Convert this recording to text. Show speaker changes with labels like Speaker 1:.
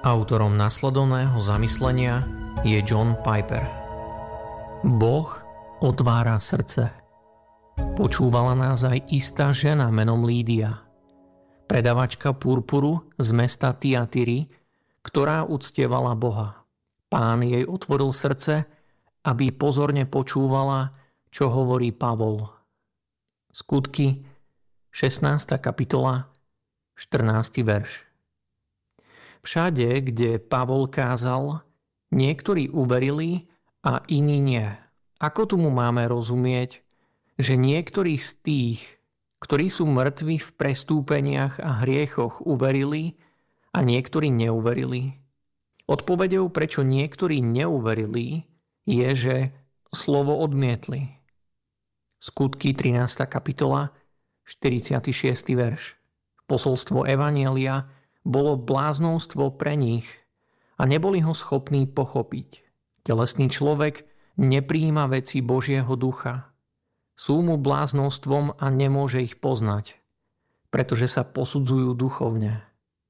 Speaker 1: Autorom nasledovného zamyslenia je John Piper. Boh otvára srdce. Počúvala nás aj istá žena menom Lídia, predavačka purpuru z mesta Tiatyry, ktorá uctievala Boha. Pán jej otvoril srdce, aby pozorne počúvala, čo hovorí Pavol. Skutky, 16. kapitola, 14. verš. Všade, kde Pavol kázal, niektorí uverili a iní nie. Ako tomu máme rozumieť, že niektorí z tých, ktorí sú mŕtvi v prestúpeniach a hriechoch, uverili a niektorí neuverili? Odpoveďou, prečo niektorí neuverili, je, že slovo odmietli. Skutky, 13. kapitola, 46. verš. Posolstvo Evanjelia bolo bláznovstvo pre nich a neboli ho schopní pochopiť. Telesný človek neprijíma veci Božieho ducha. Sú mu bláznovstvom a nemôže ich poznať, pretože sa posudzujú duchovne.